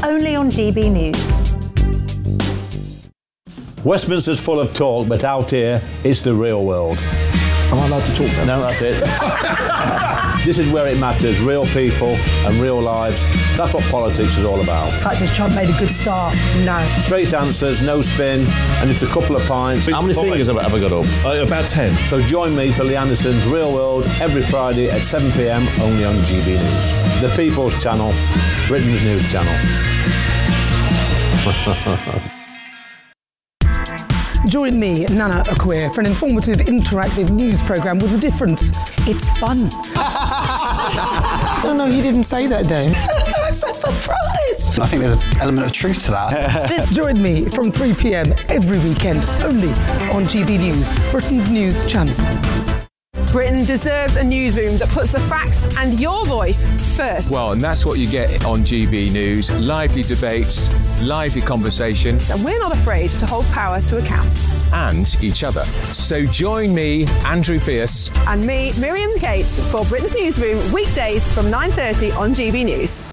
only on GB News. Westminster's full of talk, but out here, it's the real world. Am I allowed to talk then? No, that's it. This is where it matters, real people and real lives. That's what politics is all about. In fact, has Trump made a good start? No. Straight answers, no spin, and just a couple of pints. How many fingers have I got up? About 10. So join me for Lee Anderson's Real World every Friday at 7 p.m, only on GB News. The People's Channel, Britain's news channel. Join me, Nana Akua, for an informative, interactive news programme with a difference. It's fun. No, he didn't say that, Dave. I'm so surprised. I think there's an element of truth to that. Join me from 3 p.m. every weekend, only on GB News, Britain's news channel. Britain deserves a newsroom that puts the facts and your voice first. Well, and that's what you get on GB News. Lively debates, lively conversations. And we're not afraid to hold power to account. And each other. So join me, Andrew Pierce. And me, Miriam Cates, for Britain's Newsroom, weekdays from 9:30 on GB News.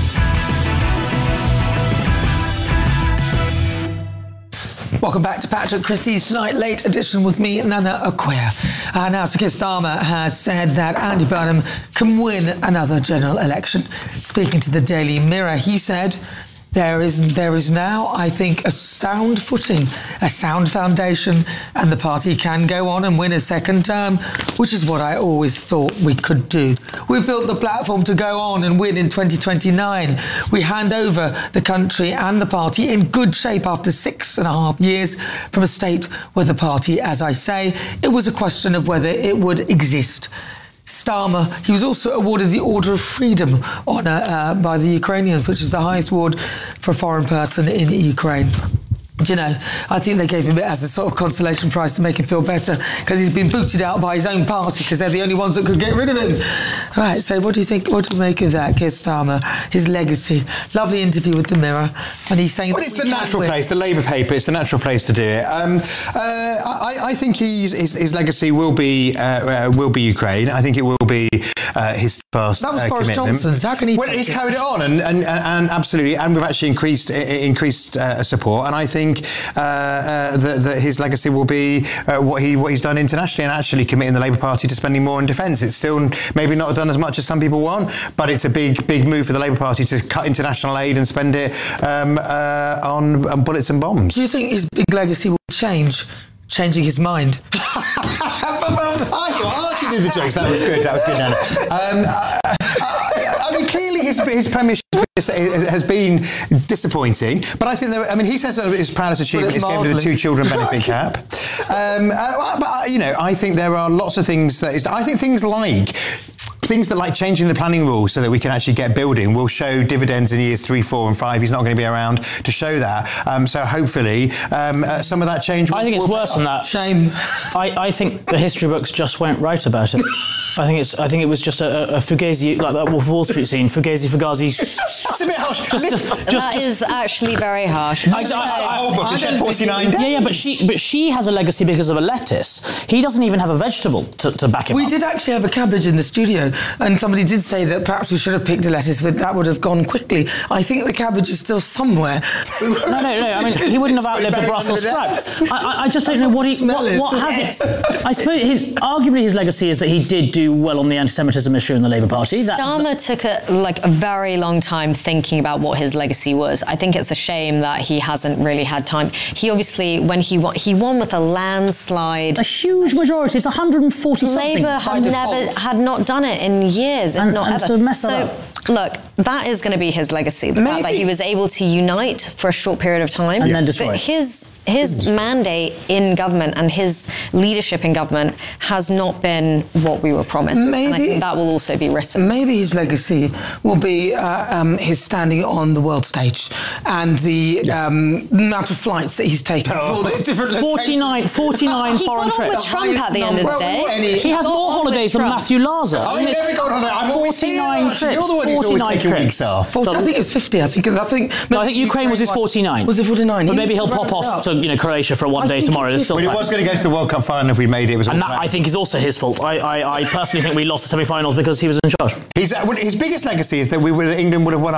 Welcome back to Patrick Christie's Tonight Late edition with me, Nana Akua. Now, Sir Keir Starmer has said that Andy Burnham can win another general election. Speaking to the Daily Mirror, he said, There is now, I think, a sound footing, a sound foundation, and the party can go on and win a second term, which is what I always thought we could do. We've built the platform to go on and win in 2029. We hand over the country and the party in good shape after 6.5 years from a state where the party, as I say, it was a question of whether it would exist. Starmer, he was also awarded the Order of Freedom honour by the Ukrainians, which is the highest award for a foreign person in Ukraine. Do you know, I think they gave him it as a sort of consolation prize to make him feel better because he's been booted out by his own party because they're the only ones that could get rid of him. Right, so what do you think, what do you make of that, Keir Starmer, his legacy? Lovely interview with the Mirror, and he's saying... Well, it's the natural place, the Labour paper, it's the natural place to do it. I think his legacy will be Ukraine. I think it will be his first That was Boris commitment. Johnson's. How can he... Well, he's carried it on, and absolutely, and we've actually increased support, and I think that his legacy will be what he's done internationally and actually committing the Labour Party to spending more on defence. It's still maybe not done as much as some people want, but it's a big move for the Labour Party to cut international aid and spend it on bullets and bombs. Do you think his big legacy will changing his mind? I thought Archie did the jokes. That was good, Nana. I mean, clearly his premiership has been disappointing, but I think he says that his proudest achievement is getting the 2 children benefit cap. But you know, I think there are lots of things I think things that like changing the planning rules so that we can actually get building will show dividends in years 3, 4 and 5. He's not going to be around to show that. So hopefully some of that change will... I think it's worse than that. Shame. I think the history books just weren't right about it. I think it was just a Fugazi, like that Wolf of Wall Street scene, Fugazi. That's a bit harsh. That is actually very harsh. She had 49 days. Yeah, but she has a legacy because of a lettuce. He doesn't even have a vegetable to back him up. We did actually have a cabbage in the studio, and somebody did say that perhaps we should have picked a lettuce, but that would have gone quickly. I think the cabbage is still somewhere. No. I mean, he wouldn't have outlived the Brussels sprout. I just don't know what has it. I suppose arguably his legacy is that he did do well on the anti-Semitism issue in the Labour Party. Starmer took a very long time thinking about what his legacy was. I think it's a shame that he hasn't really had time. He obviously, when he won with a landslide. A huge majority. It's 140 something. Labour had not done it in years, if not ever. To mess that up. Look, that is going to be his legacy. The fact that he was able to unite for a short period of time. And then destroy. But his mandate in government and his leadership in government has not been what we were promised. And I think that will also be risky. Maybe his legacy will be his standing on the world stage and the amount of flights that he's taken. All these different 49 foreign He got on trips. with Trump at the end of the day. He has more holidays than Matthew Laza. I never got on holiday. I'm always 49 trips. You're the one who's always taking weeks off. I think it's 50. I think Ukraine was his 49. Was it 49? But maybe he'll pop off to Croatia for one day tomorrow. He was going to go to the World Cup final if we made it. And that, I think, is also his fault. I personally think we lost the semi-finals because he was in charge. His biggest legacy is that England would have won a higher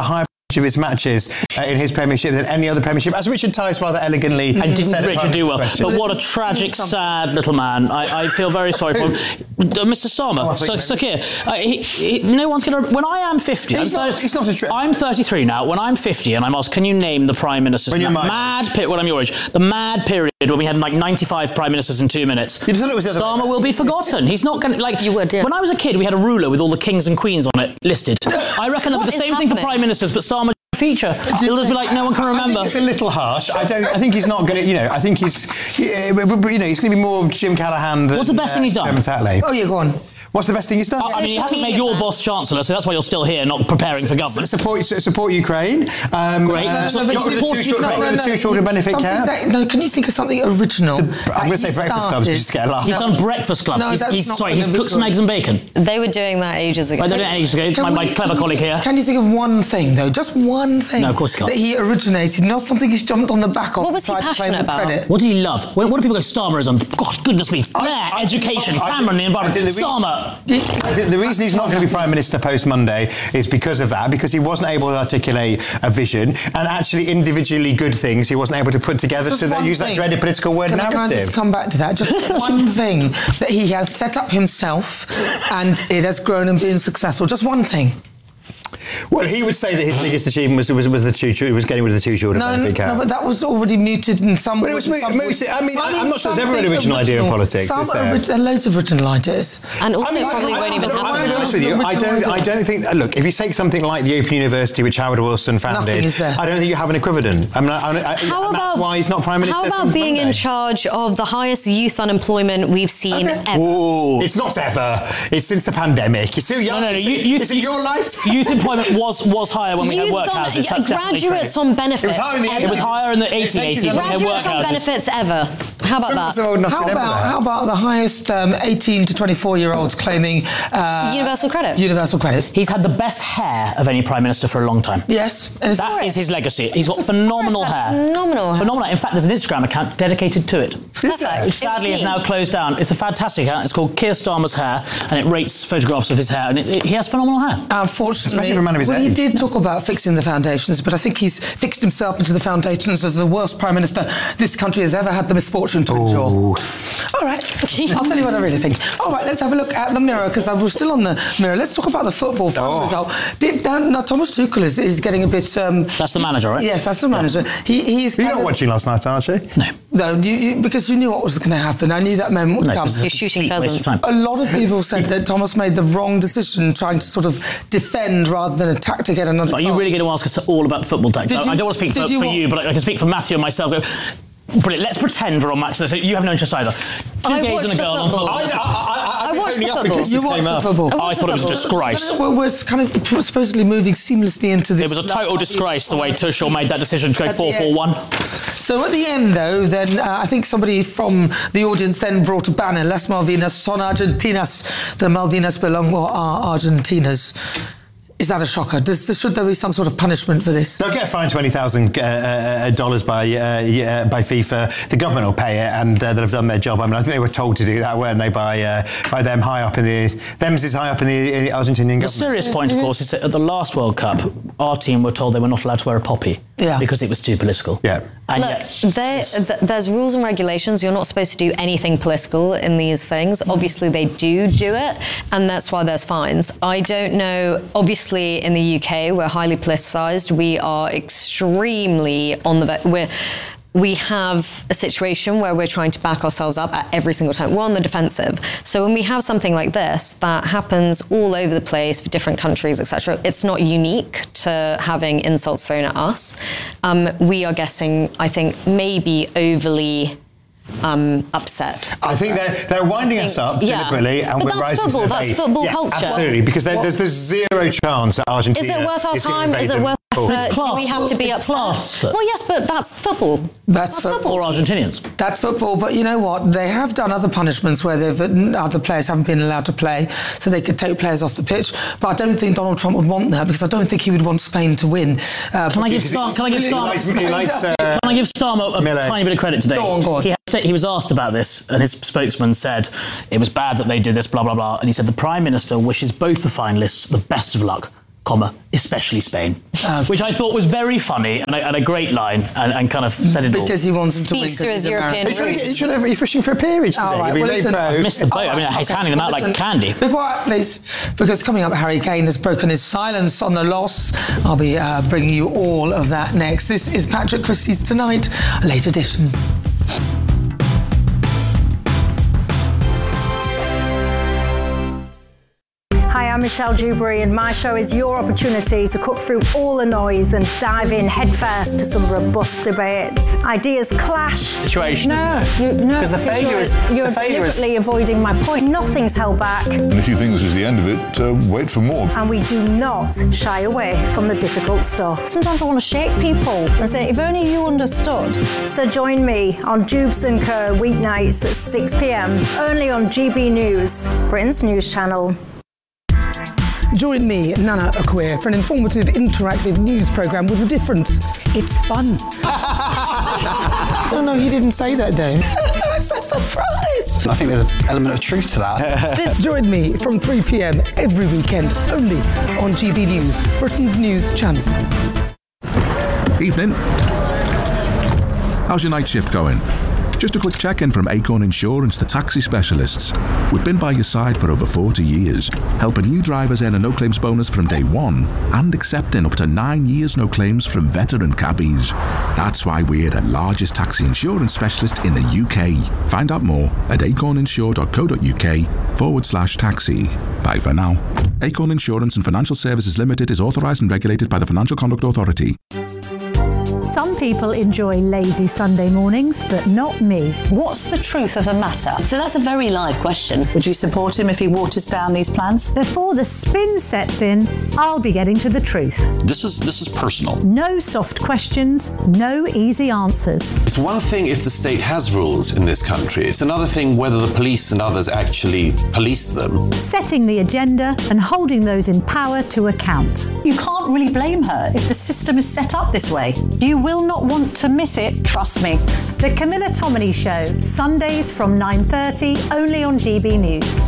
of his matches in his Premiership than any other Premiership, as Richard Tice rather elegantly and didn't said. Richard do well? But what a tragic, sad little man. I feel very sorry for him. Mr. Starmer, Sakir, no one's going to... When I am 50... He's not a trip. I'm 33 now. When I'm 50 and I'm asked, can you name the Prime Minister's... When I'm your age. The mad period when we had like 95 Prime Ministers in 2 minutes. You thought it was Starmer will be forgotten. He's not going to... Like, you would, yeah. When I was a kid, we had a ruler with all the kings and queens on it listed. I reckon there'll be the same thing for Prime Ministers, but Starmer feature. It'll just be like no one can remember. I think it's a little harsh. I think he's not going to. I think he's. He's going to be more of Jim Callahan than. What's the best thing he's done? Oh, yeah, go on. What's the best thing he's done? I mean, he hasn't made your boss Chancellor, so that's why you're still here, not preparing for government. Support Ukraine. Great. The two children benefit cap. Can you think of something original? I'm going to say Breakfast Clubs, you just get a laugh. He's done Breakfast Clubs. He's cooked some eggs and bacon. They were doing that ages ago. They did it ages ago. My clever colleague here. Can you think of one thing, though? Just one thing. No, of course he can't. That he originated, not something he's jumped on the back of. What was he passionate about? What did he love? What do people go, Starmerism? God, goodness me. Education, Cameron, the environment. Starmer. The reason he's not going to be Prime Minister post-Monday is because of that, because he wasn't able to articulate a vision, and actually individually good things he wasn't able to put together to use that dreaded political word narrative. Can I just come back to that? Just one thing that he has set up himself and it has grown and been successful. Just one thing. Well, he would say that his biggest achievement was getting rid of the two children benefit cap. No, but that was already mooted in some... But it was mooted. I mean, I'm not sure there's ever an original idea in politics, is there? There are loads of original ideas. And also probably won't even happen. I'm going to be honest with you, I don't think... Look, if you take something like the Open University, which Howard Wilson founded, I don't think you have an equivalent. I mean, that's why he's not Prime Minister. How about being in charge of the highest youth unemployment we've seen ever? Ooh. It's not ever. It's since the pandemic. You're too young. Is it your lifetime? Youth employment was higher when we had workhouses. That's graduates on benefits. It was higher in the 1880s when we had workhouses. Graduates on benefits ever. How about that? How about the highest 18 to 24-year-olds claiming... Universal credit. Universal credit. He's had the best hair of any Prime Minister for a long time. Yes. That is his legacy. He's got phenomenal hair. Phenomenal hair. In fact, there's an Instagram account dedicated to it. Which sadly is now closed down. It's a fantastic account. It's called Keir Starmer's Hair, and it rates photographs of his hair, and he has phenomenal hair. Unfortunately, he did talk about fixing the foundations, but I think he's fixed himself into the foundations as the worst Prime Minister this country has ever had the misfortune to endure. All right, I'll tell you what I really think. All right, let's have a look at the Mirror, because we're still on the Mirror. Let's talk about the football result. Now, Thomas Tuchel is getting a bit... that's the manager, right? Yes, that's the manager. You're not watching last night, aren't you? No, because you knew what was going to happen. I knew that moment would come. You're shooting pheasants. A lot of people said that Thomas made the wrong decision trying to sort of defend rather than attack to get another... Are you really going to ask us all about football tactics? I don't want to speak for you, but I can speak for Matthew and myself. Brilliant. Let's pretend we're on match. You have no interest either. Two gays and a girl on football. I watched the football. You watched the football. I thought it was a disgrace. We're kind of supposedly moving seamlessly into this. It was a total disgrace the way Tuchel made that decision to go 4-4-1. So at the end, though, then I think somebody from the audience then brought a banner. Las Malvinas son Argentinas. The Malvinas belong or are Argentinas. Is that a shocker? Should there be some sort of punishment for this? They'll get fined $20,000 by FIFA. The government will pay it, and they'll have done their job. I mean, I think they were told to do that, weren't they? By them high up in the Argentinian government. The serious point, of course, is that at the last World Cup, our team were told they were not allowed to wear a poppy because it was too political. Yeah. And look, there's rules and regulations. You're not supposed to do anything political in these things. Obviously, they do it, and that's why there's fines. I don't know. Obviously, in the UK, we're highly politicised. We are extremely on the... We have a situation where we're trying to back ourselves up at every single time. We're on the defensive. So when we have something like this that happens all over the place for different countries, etc., it's not unique to having insults thrown at us. We are getting, I think, maybe overly... upset. I think they're winding us up deliberately, and we're rising to the bait. That's football culture. Absolutely, because there's zero chance that Argentina is it worth our time? Is it worth effort? Do we have to be upset? Well, yes, but that's football. That's football. Or Argentinians. That's football, but you know what? They have done other punishments where other players haven't been allowed to play, so they could take players off the pitch. But I don't think Donald Trump would want that, because I don't think he would want Spain to win. Can I give Starmer a tiny bit of credit today? Go on. He was asked about this, and his spokesman said it was bad that they did this, blah, blah, blah. And he said the Prime Minister wishes both the finalists the best of luck. especially Spain, which I thought was very funny and a great line and kind of said it all. Because he wants him to win. Speaks to his European roots. You're fishing for a peerage today. Right, well, listen, I missed the boat. I mean, he's handing them out like candy. Be quiet, please. Because coming up, Harry Kane has broken his silence on the loss. I'll be bringing you all of that next. This is Patrick Christie's Tonight, late edition. Hi, I'm Michelle Dewberry, and my show is your opportunity to cut through all the noise and dive in headfirst to some robust debates. Ideas clash. Situation. Because the failure is you're deliberately avoiding my point. Nothing's held back, And if you think this is the end of it, wait for more. and we do not shy away from the difficult stuff. Sometimes I want to shake people and say, if only you understood. So join me on Jubes & Co. weeknights at 6 p.m. only on GB News, Britain's news channel. Join me, Nana Acquia, for an informative, interactive news programme with a difference. It's fun. No, he didn't say that, Dave. I'm so surprised. I think there's an element of truth to that. Join me from 3 p.m. every weekend, only on GB News, Britain's news channel. Evening. How's your night shift going? Just a quick check-in from Acorn Insurance, the taxi specialists. We've been by your side for over 40 years, helping new drivers earn a no-claims bonus from day one and accepting up to 9 years no claims from veteran cabbies. That's why we're the largest taxi insurance specialist in the UK. Find out more at acorninsure.co.uk/taxi. Bye for now. Acorn Insurance and Financial Services Limited is authorised and regulated by the Financial Conduct Authority. Some people enjoy lazy Sunday mornings, but not me. What's the truth of the matter? So that's a very live question. Would you support him if he waters down these plans? Before the spin sets in, I'll be getting to the truth. This is personal. No soft questions, no easy answers. It's one thing if the state has rules in this country. It's another thing whether the police and others actually police them. Setting the agenda and holding those in power to account. You can't really blame her if the system is set up this way. You will not want to miss it, trust me. The Camilla Tominey Show, Sundays from 9:30, only on GB News.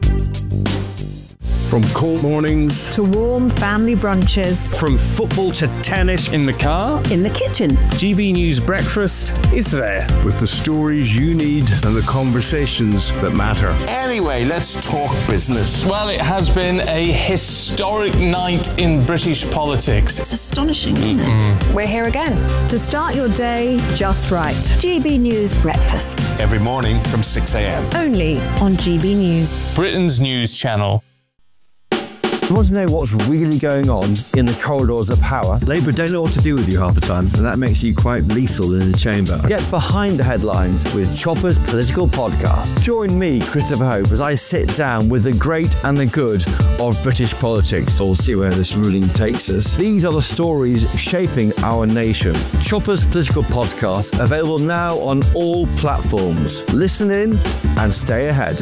From cold mornings to warm family brunches. From football to tennis in the car. In the kitchen. GB News Breakfast is there with the stories you need and the conversations that matter. Anyway, let's talk business. Well, it has been a historic night in British politics. It's astonishing, isn't it? We're here again. To start your day just right. GB News Breakfast. Every morning from 6 a.m. Only on GB News. Britain's news channel. You want to know what's really going on in the corridors of power? Labour don't know what to do with you half the time, and that makes you quite lethal in the chamber. Get behind the headlines with Chopper's Political Podcast. Join me, Christopher Hope, as I sit down with the great and the good of British politics. We'll see where this ruling takes us. These are the stories shaping our nation. Chopper's Political Podcast, available now on all platforms. Listen in and stay ahead.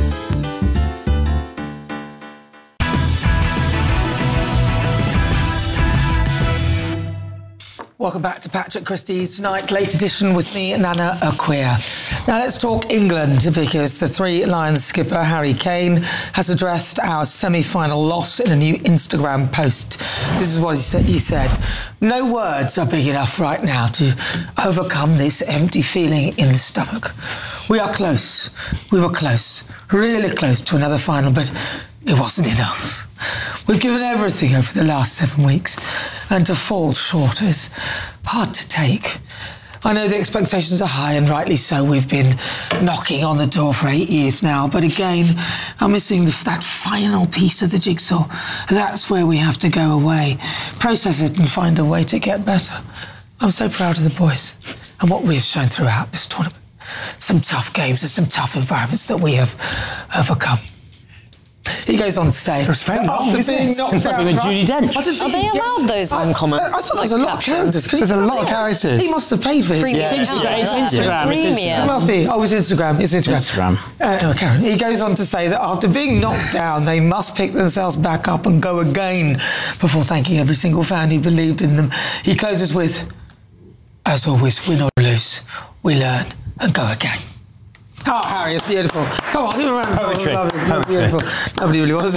Welcome back to Patrick Christie's Tonight, late edition with me, Nana Acquia. Now let's talk England, because the Three Lions skipper Harry Kane has addressed our semi-final loss in a new Instagram post. This is what he said. No words are big enough right now to overcome this empty feeling in the stomach. We are close. We were close, really close to another final, but it wasn't enough. We've given everything over the last 7 weeks, and to fall short is hard to take. I know the expectations are high, and rightly so. We've been knocking on the door for 8 years now, but again, I'm missing that final piece of the jigsaw. That's where we have to go away, process it and find a way to get better. I'm so proud of the boys and what we've shown throughout this tournament. Some tough games and some tough environments that we have overcome. He goes on to say, it was very long, with Judi Dench. Are they allowed those on comments? I thought there was a lot of characters. There's a lot of characters. He must have paid for it. It's Instagram. It must be. Oh, it's Instagram. It's Instagram. Karen. He goes on to say that after being knocked down, they must pick themselves back up and go again before thanking every single fan who believed in them. He closes with, as always, win or lose, we learn and go again. Oh, Harry, it's beautiful. Come on, give him a round of applause. Poetry. Beautiful. Nobody really wants to.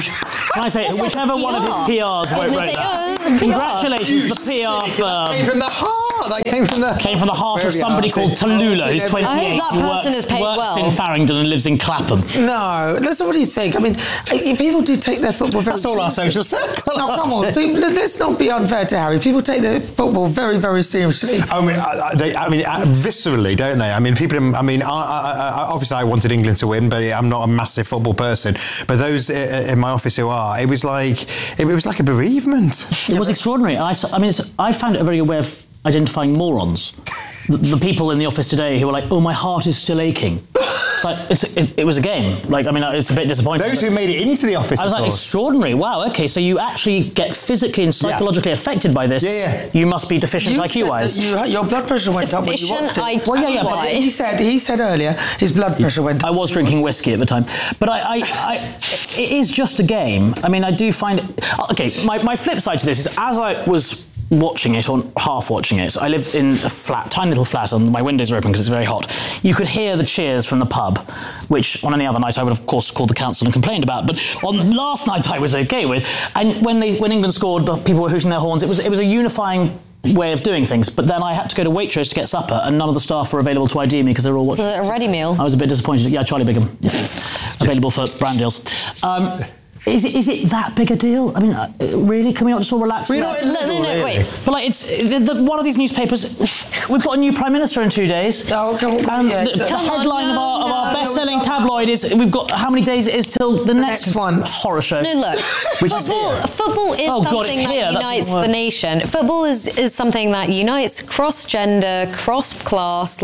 Can I say, It's like whichever one of his PRs wrote that. Congratulations, the PR firm. Came from the heart. That came from the heart of somebody called Tallulah, who's 28. I hope that person is paid works well. in Farringdon and lives in Clapham. No, that's what do you think? I mean, people do take their football very seriously. That's all our social circle. No, come on. Let's not be unfair to Harry. People take their football very, very seriously. I mean, viscerally, don't they? I mean, people. I mean, obviously, I wanted England to win, but I'm not a massive football person. But those in my office who are, it was like a bereavement. It was extraordinary. I found it a very good way of identifying morons. The people in the office today who were like, "Oh, my heart is still aching." Like, it was a game. Like, I mean, it's a bit disappointing. Those who made it into the office, I was like, extraordinary. Wow, okay, so you actually get physically and psychologically affected by this. Yeah. You must be deficient IQ-wise. Your blood pressure went up when you watched it. Well, yeah, but he said earlier his blood pressure went up. I was drinking whiskey at the time. But it is just a game. I mean, I do find it... Okay, my flip side to this is, as I was watching it, or half watching it, I live in a tiny little flat, and my windows are open because it's very hot. You could hear the cheers from the pub, which on any other night I would, of course, called the council and complained about. But on last night I was okay with. And when England scored, the people were hooting their horns. It was a unifying way of doing things. But then I had to go to Waitrose to get supper, and none of the staff were available to ID me because they were all watching. Was it a ready meal? I was a bit disappointed. Yeah, Charlie Bigham. Yeah. Available for brand deals. Is it that big a deal? I mean, really? Can we not just all relax? No, wait. But like, it's one of these newspapers. We've got a new prime minister in 2 days. Oh, come on! And the headline of our best-selling tabloid is we've got how many days it is till the next one horror show. No, look. Football is something that unites the nation. Football is something that unites cross-gender, cross-class,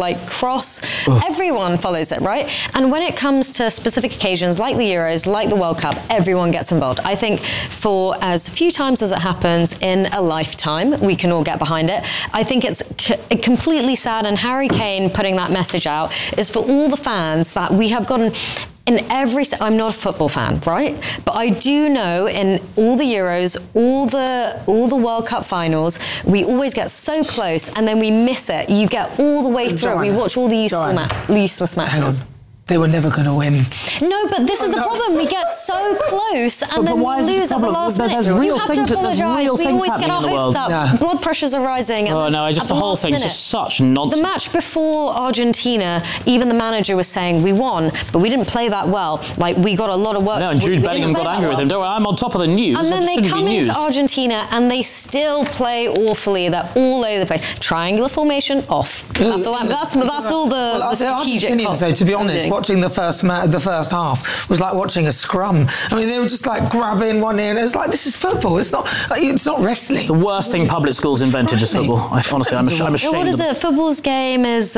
everyone follows it, right? And when it comes to specific occasions like the Euros, like the World Cup, everyone gets involved. I think for as few times as it happens in a lifetime, we can all get behind it. I think it's completely sad, and Harry Kane putting that message out is for all the fans that we have gotten in every... I'm not a football fan, right? But I do know in all the Euros, all the World Cup finals, we always get so close and then we miss it. You get all the way through. Joanna, we watch all the useless matches. They were never going to win. No, but this is the problem. We get so close and then we lose at the last minute. There's real You have things, to apologise. We always get our hopes up. Yeah. Blood pressures are rising. Oh no, just the whole thing's just such nonsense. The match before Argentina, even the manager was saying we won, but we didn't play that well. Like, we got a lot of work. No, and Jude Bellingham got angry with him. Don't worry, I'm on top of the news. And then they come into Argentina and they still play awfully. They're all over the place. Triangular formation off. That's all the strategic. So to be honest, watching the first half was like watching a scrum. I mean, they were just like grabbing one in. It's like, this is football. It's not wrestling. It's the worst thing public schools invented is football. Honestly, I'm ashamed. What is it? Football's game is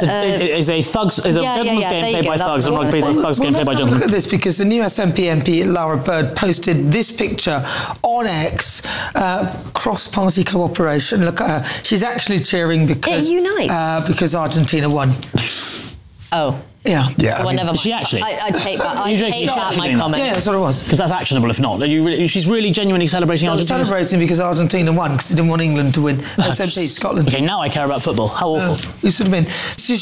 a gentleman's game played by thugs, and rugby is a thugs game played by gentlemen. Look at this, because the new SNP MP Lara Bird posted this picture on X. Cross-party cooperation. Look at her. She's actually cheering because it unites. Because Argentina won. Oh. Yeah. Well, never mind. She actually. I take that. I take that. My comment. Yeah, that's what it was. Because that's actionable. If not, she's really genuinely celebrating Argentina. Celebrating because Argentina won, because they didn't want England to win. SNP Scotland. Okay, now I care about football. How awful. You should have been.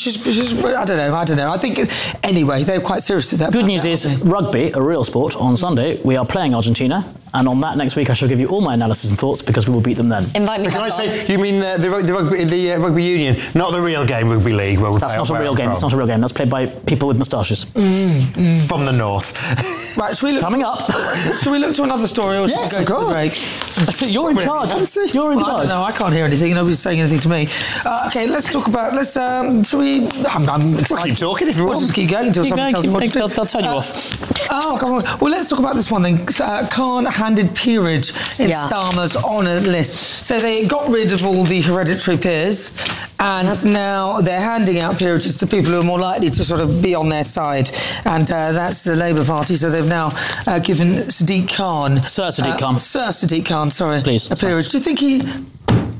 I don't know. I think anyway they're quite serious with that. Good news is rugby, a real sport. On Sunday we are playing Argentina, and on that next week I shall give you all my analysis and thoughts because we will beat them then. Invite me. Can I say? You mean the rugby union, not the real game, rugby league? That's not a real game. It's not a real game. That's played by people with moustaches. From the north. Right, coming up. Should we look to another story, or should we go to the break? You're in charge. You're in charge. I don't know. I can't hear anything. Nobody's saying anything to me. Okay, let's talk about. Should we? I'm excited. We'll keep talking if you want. We'll just keep going until someone tells me what to do. They'll turn you off. Oh, come on. Well, let's talk about this one then. Khan handed peerage in Starmer's honour list. So they got rid of all the hereditary peers, and now they're handing out peerages to people who are more likely to sort of be on their side, and that's the Labour Party. So they've now given Sadiq Khan, Sir Sadiq Khan, sorry, please, a peerage. Do you think he?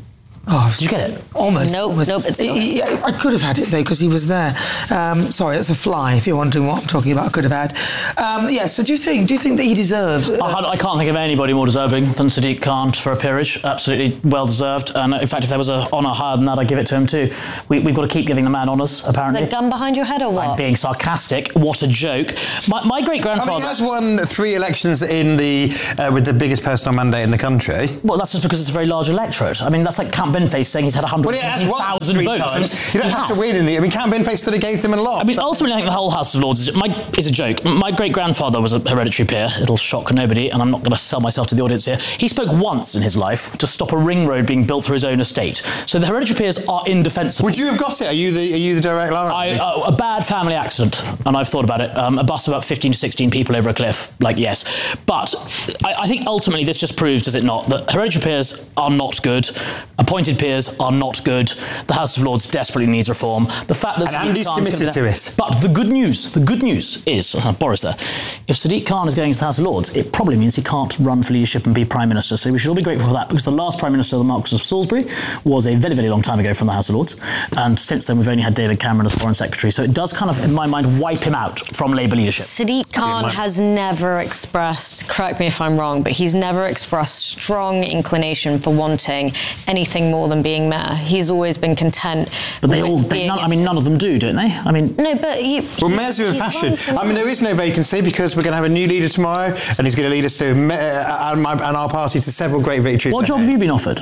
Oh, did you get it? Almost. Nope, almost. nope. It's not. I could have had it though because he was there. Sorry, it's a fly. If you're wondering what I'm talking about, I could have had. So do you think that he deserved? I can't think of anybody more deserving than Sadiq Khan for a peerage. Absolutely well deserved. And in fact, if there was an honour higher than that, I'd give it to him too. We've got to keep giving the man honours. Apparently. Is there a gun behind your head or what? I'm being sarcastic. What a joke. My great grandfather. He has won 3 elections in with the biggest personal mandate in the country. Well, that's just because it's a very large electorate. I mean, that's like Count Benface saying he's had 150,000 votes. You don't have to win in the... I mean, Count Benface stood against him and lost. I mean, ultimately, I think the whole House of Lords is a joke. My great-grandfather was a hereditary peer. It'll shock nobody, and I'm not going to sell myself to the audience here. He spoke once in his life to stop a ring road being built through his own estate. So the hereditary peers are indefensible. Would you have got it? Are you the direct line? A bad family accident, and I've thought about it. A bus of about 15 to 16 people over a cliff, yes. But I think ultimately this just proves, does it not, that hereditary peers are not good, appointed peers are not good, the House of Lords desperately needs reform. The fact that Andy's committed to it. But the good news is, Boris there, if Sadiq Khan is going to the House of Lords, it probably means he can't run for leadership and be Prime Minister. So we should all be grateful for that, because the last Prime Minister, the Marquess of Salisbury, was a very, very long time ago from the House of Lords. And since then, we've only had David Cameron as Foreign Secretary. So it does kind of, in my mind, wipe him out from Labour leadership. Sadiq Khan has never expressed, correct me if I'm wrong, but he's never expressed strong inclination for wanting anything more than being mayor. He's always been content. But none of them do, don't they? I mean, no, but well, mayors are in fashion. I mean, there is no vacancy because we're going to have a new leader tomorrow, and he's going to lead us to and our party to several great victories. What job have you been offered?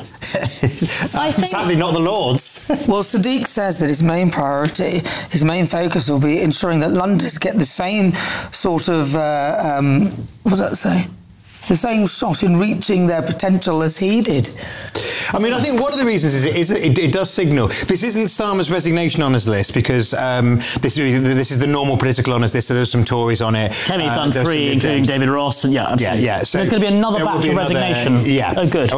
Sadly, not the Lords. Well, Sadiq says that his main priority, his main focus will be ensuring that Londoners get the same sort of, what does that say? The same shot in reaching their potential as he did. I mean, I think one of the reasons is it does signal. This isn't Starmer's resignation honours list because this is the normal political honours list, so there's some Tories on it. Kemi's done 3, including David Ross. And absolutely. Yeah. So there's going to be another batch of resignation. Yeah. Oh, good.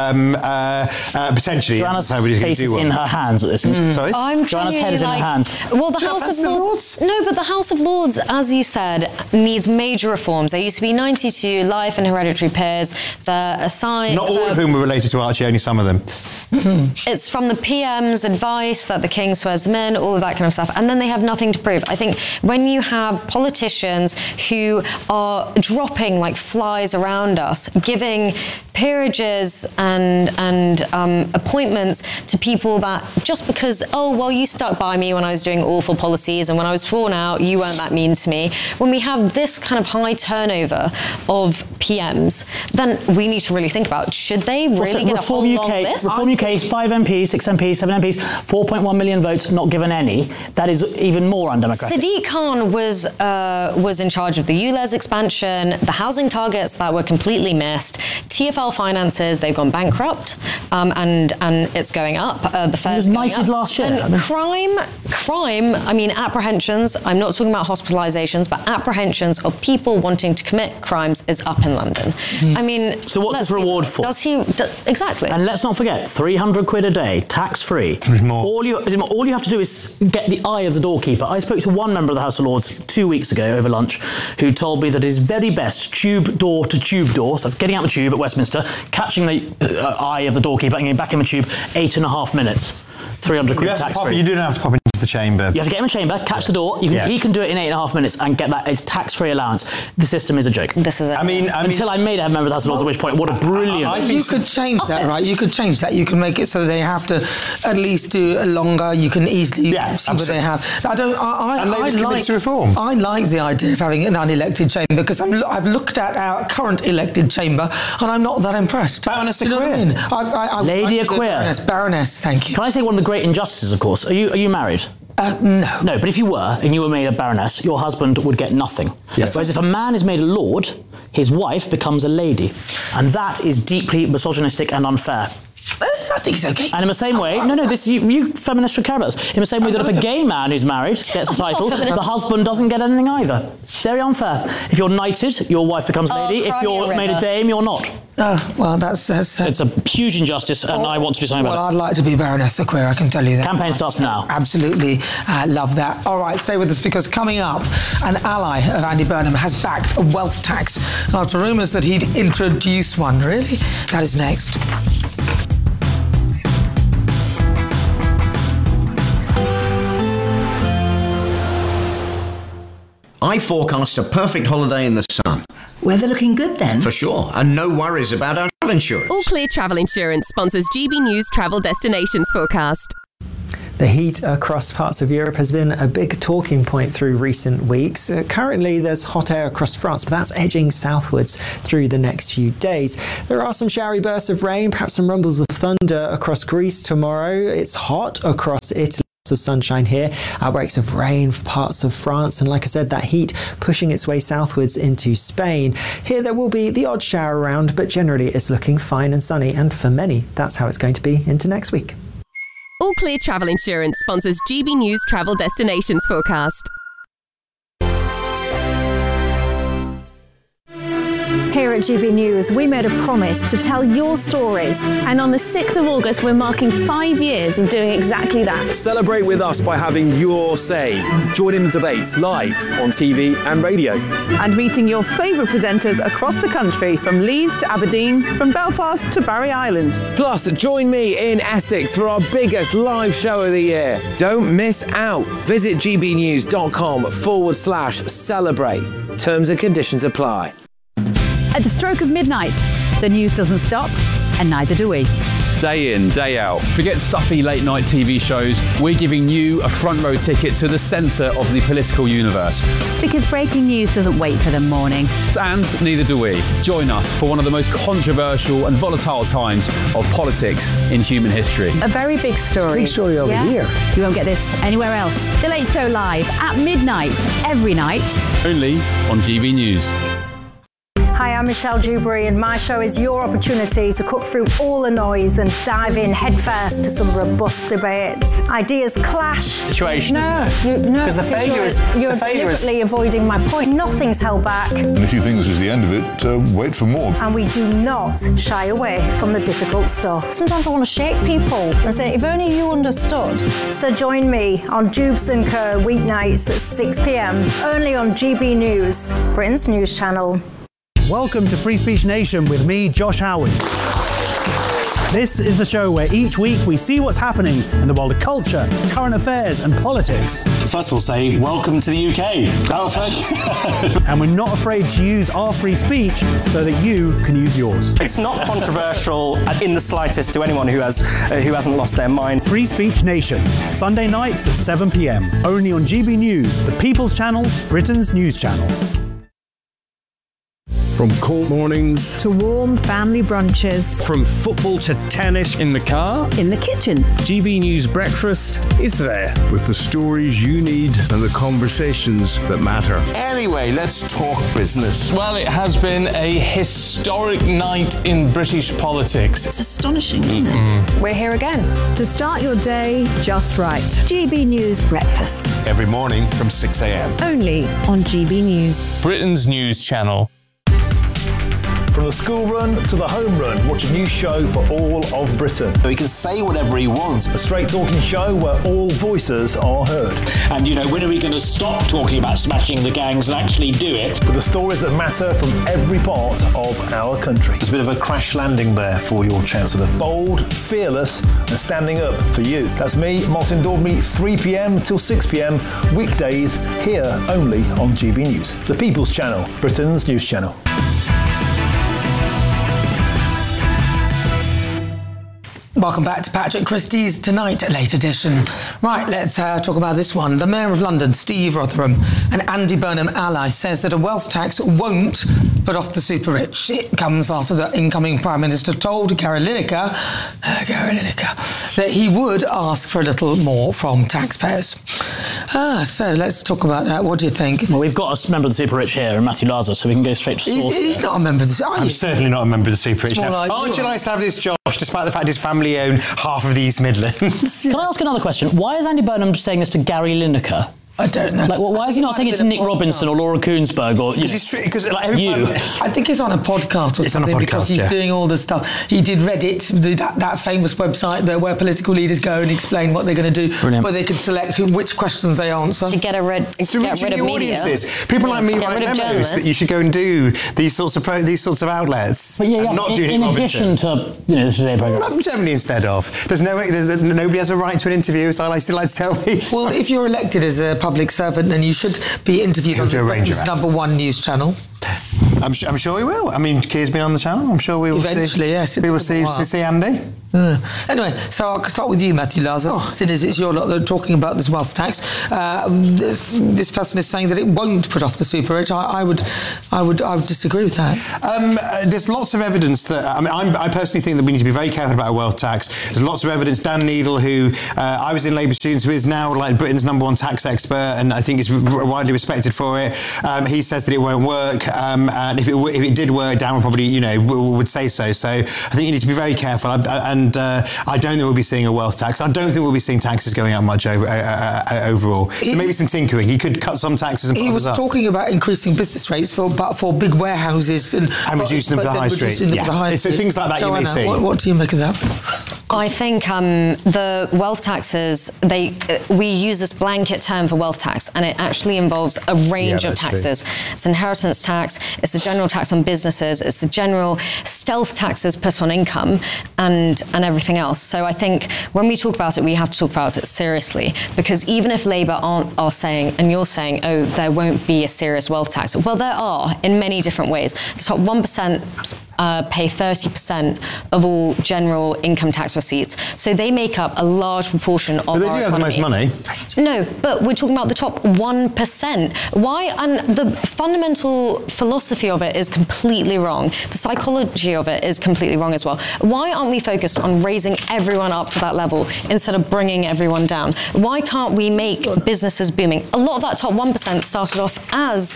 Potentially. Joanna's face is in her hands at this. Sorry? Joanna's head is in her hands. Well, the House of Lords... No, but the House of Lords, as you said, needs major reforms. There used to be 92 life and hereditary peers. They're assigned... Not all of whom were related to Archie, only some of them. It's from the PM's advice that the King swears them in, all of that kind of stuff, and then they have nothing to prove. I think when you have politicians who are dropping like flies around us, giving peerages and appointments to people that just because, you stuck by me when I was doing awful policies and when I was sworn out, you weren't that mean to me. When we have this kind of high turnover of PMs, then we need to really think about, should they really get a whole long list? Reform UK is 5 MPs, 6 MPs, 7 MPs, 4.1 million votes, not given any. That is even more undemocratic. Sadiq Khan was in charge of the ULEZ expansion, the housing targets that were completely missed, TfL finances, they've gone bankrupt, and it's going up. The fair's going up. Last year. And crime, I mean, apprehensions, I'm not talking about hospitalisations, but apprehensions of people wanting to commit crimes is up in London. I mean... So what's this reward for? Exactly. And let's not forget, 300 quid a day, tax-free. All you have to do is get the eye of the doorkeeper. I spoke to one member of the House of Lords 2 weeks ago over lunch who told me that his very best tube door to tube door, so that's getting out the tube at Westminster, catching the eye of the doorkeeper and getting back in the tube, 8.5 minutes. 300 quid tax-free. You do not have to pop into the chamber. You have to get him in the chamber, catch the door. He can do it in 8.5 minutes and get that as tax-free allowance. The system is a joke. Until I made a member of the House of Lords, at which point, what a brilliant... You could change that, right? You could change that. You can make it so they have to at least do a longer. You can easily see what they have. And Labour's committed to reform. I like the idea of having an unelected chamber because I've looked at our current elected chamber and I'm not that impressed. Baroness Acquer. Lady Acquer. Baroness, thank you. Can I say one of the great injustices, of course? Are you married? No. No, but if you were, and you were made a baroness, your husband would get nothing. Yes. Whereas if a man is made a lord, his wife becomes a lady. And that is deeply misogynistic and unfair. I think it's okay. And in the same way, you feminists should care about this. In the same way that if a gay man who's married gets a title, the husband doesn't get anything either. It's very unfair. If you're knighted, your wife becomes lady. If you're made a dame, you're not. Well, that's it's a huge injustice, and I want to do something about it. Well, I'd like to be Baroness Acquer, I can tell you that. Campaign starts now. Absolutely love that. All right, stay with us, because coming up, an ally of Andy Burnham has backed a wealth tax after rumours that he'd introduce one. Really? That is next. I forecast a perfect holiday in the sun. Weather looking good then? For sure, and no worries about our travel insurance. All Clear Travel Insurance sponsors GB News Travel Destinations Forecast. The heat across parts of Europe has been a big talking point through recent weeks. Currently, there's hot air across France, but that's edging southwards through the next few days. There are some showery bursts of rain, perhaps some rumbles of thunder across Greece tomorrow. It's hot across Italy. Of sunshine here, outbreaks of rain for parts of France, and like I said, that heat pushing its way southwards into Spain. Here there will be the odd shower around, but generally it's looking fine and sunny, and for many that's how it's going to be into next week. All Clear Travel Insurance sponsors GB News Travel Destinations Forecast. Here at GB News, we made a promise to tell your stories. And on the 6th of August, we're marking 5 years of doing exactly that. Celebrate with us by having your say. Join in the debates live on TV and radio. And meeting your favourite presenters across the country, from Leeds to Aberdeen, from Belfast to Barry Island. Plus, join me in Essex for our biggest live show of the year. Don't miss out. Visit gbnews.com/celebrate. Terms and conditions apply. At the stroke of midnight, the news doesn't stop, and neither do we. Day in, day out. Forget stuffy late night TV shows. We're giving you a front row ticket to the centre of the political universe. Because breaking news doesn't wait for the morning. And neither do we. Join us for one of the most controversial and volatile times of politics in human history. A very big story. Big story over here. You won't get this anywhere else. The Late Show live at midnight, every night. Only on GB News. Hi, I'm Michelle Dewberry, and my show is your opportunity to cut through all the noise and dive in headfirst to some robust debates. Ideas clash. Situation, No, isn't it? because the failure is you're deliberately avoiding my point. Nothing's held back. And if you think this is the end of it, wait for more. And we do not shy away from the difficult stuff. Sometimes I want to shake people and say, if only you understood. So join me on Jubes & Co. weeknights at 6 p.m, only on GB News, Britain's news channel. Welcome to Free Speech Nation with me, Josh Howard. This is the show where each week we see what's happening in the world of culture, current affairs and politics. First we'll say, welcome to the UK. And we're not afraid to use our free speech so that you can use yours. It's not controversial in the slightest to anyone who hasn't lost their mind. Free Speech Nation, Sunday nights at 7 p.m, only on GB News, the People's Channel, Britain's news channel. From cold mornings to warm family brunches. From football to tennis in the car. In the kitchen. GB News Breakfast is there with the stories you need and the conversations that matter. Anyway, let's talk business. Well, it has been a historic night in British politics. It's astonishing, isn't it? We're here again. To start your day just right. GB News Breakfast. Every morning from 6 a.m. Only on GB News. Britain's news channel. From the school run to the home run, watch a new show for all of Britain. So he can say whatever he wants. A straight talking show where all voices are heard. And, when are we going to stop talking about smashing the gangs and actually do it? With the stories that matter from every part of our country. There's a bit of a crash landing there for your Chancellor. Bold, fearless and standing up for you. That's me, Martin Daubney, 3 p.m. till 6 p.m, weekdays, here only on GB News. The People's Channel, Britain's news channel. Welcome back to Patrick Christie's Tonight Late Edition. Right, let's talk about this one. The Mayor of London, Steve Rotherham, an Andy Burnham ally, says that a wealth tax won't put off the super rich. It comes after the incoming Prime Minister told Gary Lineker that he would ask for a little more from taxpayers. So let's talk about that. What do you think? Well, we've got a member of the super rich here, Matthew Laza, so we can go straight to source. He's not a member of the super rich. I'm certainly not a member of the super rich. Like aren't you nice to have this, Josh, despite the fact his family own half of the East Midlands? Can I ask another question? Why is Andy Burnham saying this to Gary Lineker? I don't know. Why is he not saying it to Nick Robinson or Laura Koonsberg or you? Because you. I think it's on a podcast or something because he's doing all the stuff. He did Reddit, that famous website there where political leaders go and explain what they're going to do, where they can select which questions they answer. To get rid of media. Audiences. People like me write memos that you should go and do these sorts of outlets. But not in addition to the Today programme. Generally instead of. Nobody has a right to an interview, as I still like to tell people. Well, if you're elected as a public public servant, and you should be interviewed on Britain's #1 news channel. I'm sure we will. I mean, Keir's been on the channel. I'm sure we will. Eventually, yes. We will see Andy. Anyway, so I'll start with you, Matthew Laza. Since it's your lot that are talking about this wealth tax, this person is saying that it won't put off the super rich. I would disagree with that. There's lots of evidence that I personally think that we need to be very careful about a wealth tax. There's lots of evidence. Dan Needle, who I was in Labour Students, who is now like Britain's #1 tax expert, and I think is widely respected for it. He says that it won't work, and if it did work, Dan would probably would say so. So I think you need to be very careful. And I don't think we'll be seeing a wealth tax. I don't think we'll be seeing taxes going up much overall. There may be some tinkering. He could cut some taxes and put others up. He was talking about increasing business rates for big warehouses and reducing them to the high street. So things like that Joanna, you may see. What do you make of that? I think the wealth taxes, we use this blanket term for wealth tax, and it actually involves a range of taxes. True. It's inheritance tax, it's the general tax on businesses, it's the general stealth taxes put on income, and everything else. So I think when we talk about it, we have to talk about it seriously, because even if Labour are saying, and you're saying, oh, there won't be a serious wealth tax. Well, there are in many different ways. The top 1% pay 30% of all general income tax receipts. So they make up a large proportion of our economy. But they do have the most money. No, but we're talking about the top 1%. Why? And the fundamental philosophy of it is completely wrong. The psychology of it is completely wrong as well. Why aren't we focused on raising everyone up to that level instead of bringing everyone down? Why can't we make businesses booming? A lot of that top 1% started off as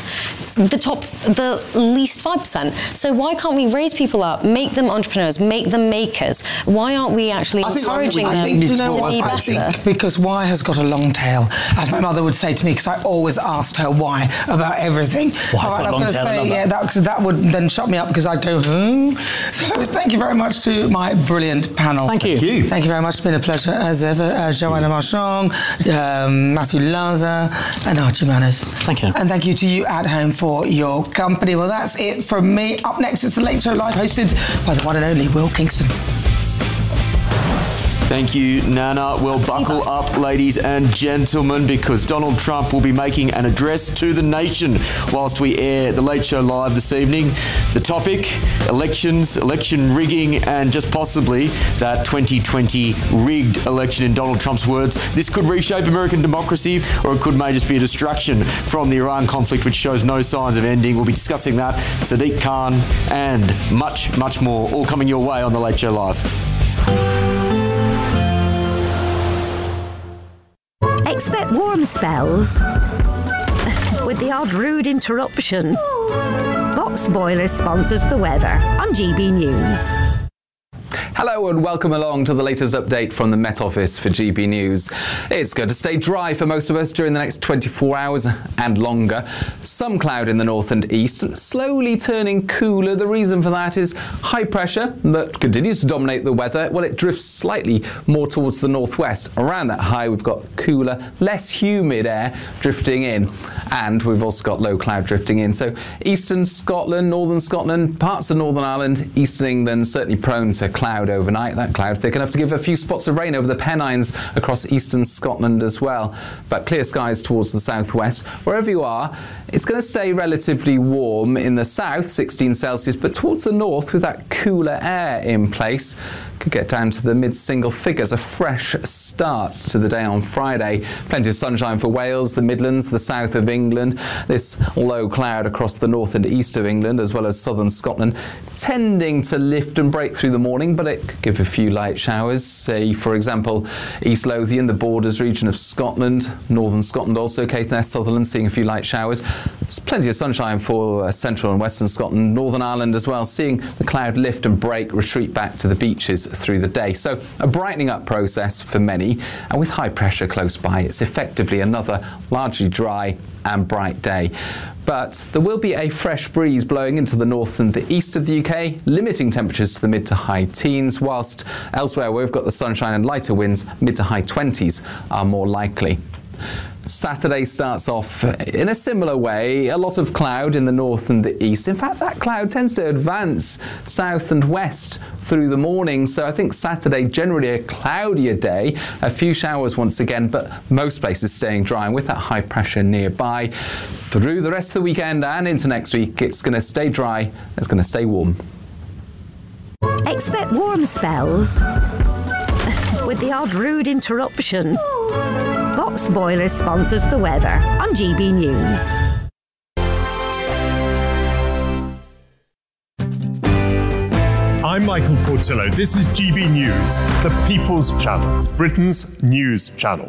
the least 5%. So why can't we raise people up, make them entrepreneurs, make them makers? Why aren't we actually encouraging them to be better? I think because why has got a long tail, as my mother would say to me, because I always asked her why about everything. Why has got a long tail? That would then shut me up, because I'd go, So thank you very much to my brilliant panel. Thank you. Thank you very much. It's been a pleasure as ever. Joanna Marchand, Matthew Laza, and Archie Manners. Thank you. And thank you to you at home for your company. Well, that's it from me. Up next is The Late Show Live, hosted by the one and only Will Kingston. Thank you, Nana. Well, buckle up, ladies and gentlemen, because Donald Trump will be making an address to the nation whilst we air The Late Show Live this evening. The topic, elections, election rigging, and just possibly that 2020 rigged election in Donald Trump's words. This could reshape American democracy, or it may just be a distraction from the Iran conflict, which shows no signs of ending. We'll be discussing that, Sadiq Khan, and much, much more, all coming your way on The Late Show Live. Expect warm spells with the odd rude interruption. Box Boiler sponsors the weather on GB News. Hello and welcome along to the latest update from the Met Office for GB News. It's going to stay dry for most of us during the next 24 hours and longer. Some cloud in the north and east, slowly turning cooler. The reason for that is high pressure that continues to dominate the weather. Well, it drifts slightly more towards the northwest. Around that high, we've got cooler, less humid air drifting in. And we've also got low cloud drifting in. So eastern Scotland, northern Scotland, parts of Northern Ireland, eastern England, certainly prone to cloud overnight. That cloud thick enough to give a few spots of rain over the Pennines across eastern Scotland as well. But clear skies towards the southwest. Wherever you are, it's going to stay relatively warm in the south, 16 Celsius, but towards the north, with that cooler air in place, could get down to the mid-single figures. A fresh start to the day on Friday. Plenty of sunshine for Wales, the Midlands, the south of England. This low cloud across the north and east of England, as well as southern Scotland, tending to lift and break through the morning, but it could give a few light showers. Say, for example, East Lothian, the borders region of Scotland, northern Scotland also, Caithness, Sutherland, seeing a few light showers. There's plenty of sunshine for central and western Scotland, Northern Ireland as well, seeing the cloud lift and break, retreat back to the beaches through the day. So a brightening up process for many, and with high pressure close by, it's effectively another largely dry and bright day. But there will be a fresh breeze blowing into the north and the east of the UK, limiting temperatures to the mid to high teens, whilst elsewhere where we've got the sunshine and lighter winds, mid to high 20s are more likely. Saturday starts off in a similar way. A lot of cloud in the north and the east. In fact, that cloud tends to advance south and west through the morning. So I think Saturday, generally a cloudier day. A few showers once again, but most places staying dry. And with that high pressure nearby, through the rest of the weekend and into next week, it's going to stay dry. It's going to stay warm. Expect warm spells with the odd rude interruption. Box Boilers sponsors the weather on GB News. I'm Michael Portillo. This is GB News, the People's Channel, Britain's news channel.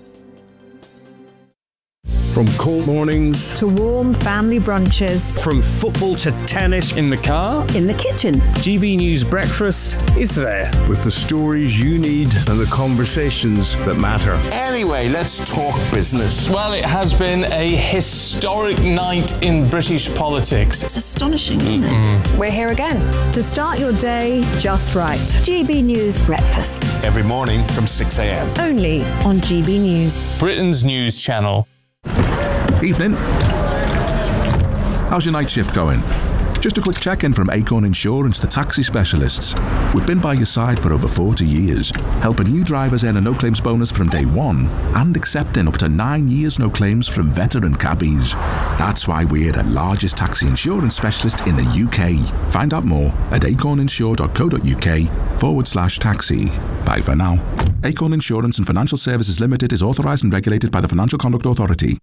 From cold mornings to warm family brunches, from football to tennis in the car, in the kitchen, GB News Breakfast is there with the stories you need and the conversations that matter. Anyway, let's talk business. Well, it has been a historic night in British politics. It's astonishing, isn't it? We're here again to start your day just right. GB News Breakfast. Every morning from 6 a.m. Only on GB News. Britain's news channel. Evening. How's your night shift going? Just a quick check-in from Acorn Insurance, the taxi specialists. We've been by your side for over 40 years, helping new drivers earn a no-claims bonus from day one and accepting up to 9 years no claims from veteran cabbies. That's why we're the largest taxi insurance specialist in the UK. Find out more at acorninsure.co.uk/taxi. Bye for now. Acorn Insurance and Financial Services Limited is authorised and regulated by the Financial Conduct Authority.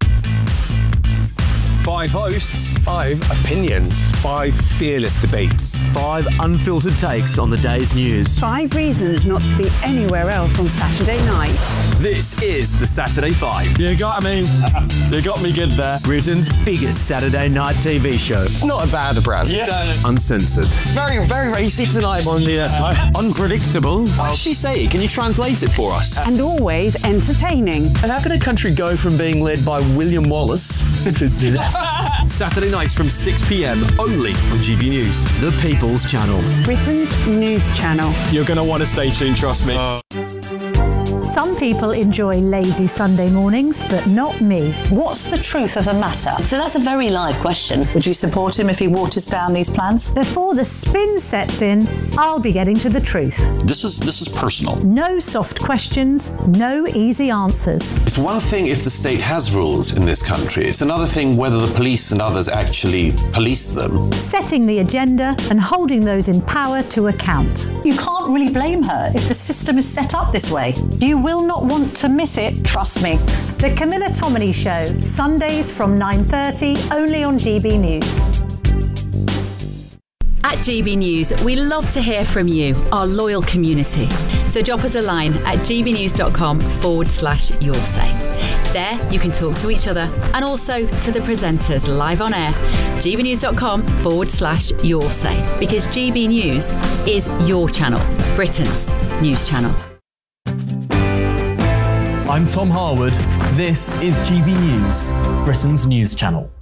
5 hosts, 5 opinions, 5 fearless debates, 5 unfiltered takes on the day's news. 5 reasons not to be anywhere else on Saturday night. This is the Saturday 5. You got me. You got me good there. Britain's biggest Saturday night TV show. It's not a bad brand. Yeah. Uncensored. Very, very racy tonight on the unpredictable. What did she say? Can you translate it for us? And always entertaining. And how can a country go from being led by William Wallace to Saturday nights from 6 p.m. only on GB News, the People's Channel. Britain's news channel. You're going to want to stay tuned, trust me. Some people enjoy lazy Sunday mornings, but not me. What's the truth of the matter? So that's a very live question. Would you support him if he waters down these plans? Before the spin sets in, I'll be getting to the truth. This is personal. No soft questions, no easy answers. It's one thing if the state has rules in this country. It's another thing whether the police and others actually police them. Setting the agenda and holding those in power to account. You can't really blame her if the system is set up this way. You will not want to miss it, trust me. The Camilla Tominey Show, Sundays from 9:30, only on GB News. At GB News, we love to hear from you, our loyal community. So drop us a line at gbnews.com/yoursay. There, you can talk to each other and also to the presenters live on air. gbnews.com/yoursay. Because GB News is your channel, Britain's news channel. I'm Tom Harwood. This is GB News, Britain's news channel.